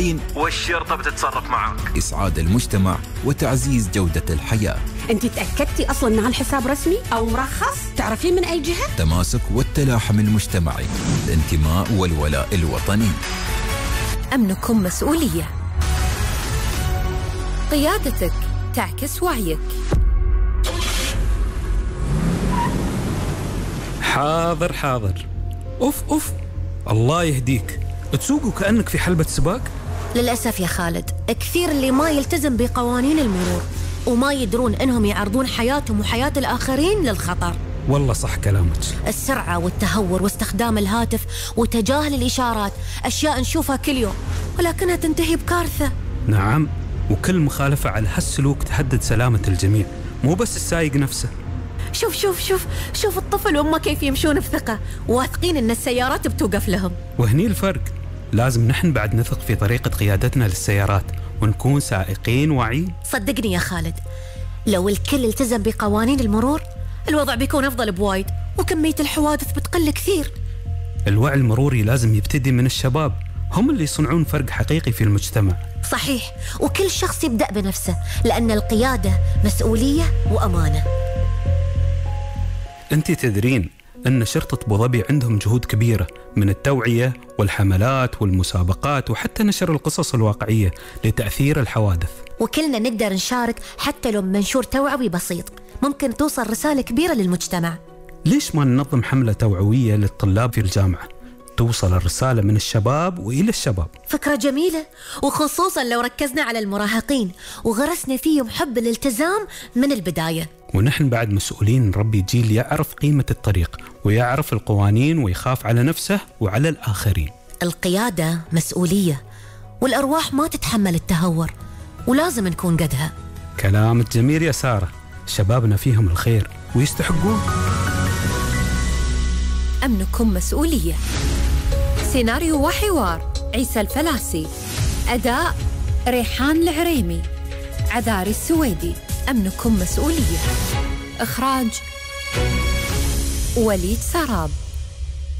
المسؤولين والشرطة بتتصرف معك. إسعاد المجتمع وتعزيز جودة الحياة. أنت تأكدتي أصلاً أن هالحساب رسمي أو مرخص؟ تعرفين من أي جهة؟ تماسك والتلاحم المجتمعي، الانتماء والولاء الوطني. أمنكم مسؤولية. قيادتك تعكس وعيك. حاضر حاضر. أوف الله يهديك، تسوق وكأنك في حلبة سباق. للأسف يا خالد، كثير اللي ما يلتزم بقوانين المرور وما يدرون أنهم يعرضون حياتهم وحياة الآخرين للخطر. والله صح كلامك. السرعة والتهور واستخدام الهاتف وتجاهل الإشارات أشياء نشوفها كل يوم ولكنها تنتهي بكارثة. نعم، وكل مخالفة على هالسلوك تهدد سلامة الجميع، مو بس السايق نفسه. شوف شوف شوف شوف الطفل وأمه كيف يمشون بثقة واثقين أن السيارات بتوقف لهم. وهني الفرق، لازم نحن بعد نثق في طريقة قيادتنا للسيارات ونكون سائقين واعيين. صدقني يا خالد، لو الكل التزم بقوانين المرور الوضع بيكون أفضل بوايد وكمية الحوادث بتقل كثير. الوعي المروري لازم يبتدي من الشباب، هم اللي يصنعون فرق حقيقي في المجتمع. صحيح، وكل شخص يبدأ بنفسه لأن القيادة مسؤولية وأمانة. أنت تدرين أن شرطة أبو ظبي عندهم جهود كبيرة من التوعية والحملات والمسابقات وحتى نشر القصص الواقعية لتأثير الحوادث. وكلنا نقدر نشارك حتى لو منشور توعوي بسيط، ممكن توصل رسالة كبيرة للمجتمع. ليش ما ننظم حملة توعوية للطلاب في الجامعة توصل الرسالة من الشباب وإلى الشباب؟ فكرة جميلة، وخصوصا لو ركزنا على المراهقين وغرسنا فيهم حب الالتزام من البداية. ونحن بعد مسؤولين نربي جيل يعرف قيمة الطريق ويعرف القوانين ويخاف على نفسه وعلى الآخرين. القيادة مسؤولية والأرواح ما تتحمل التهور ولازم نكون قدها. كلامك جميل يا سارة، شبابنا فيهم الخير ويستحقون. أمنكم مسؤولية. سيناريو وحوار عيسى الفلاسي، أداء ريحان العريمي، عذاري السويدي. أمنكم مسؤولية. إخراج وليد سراب.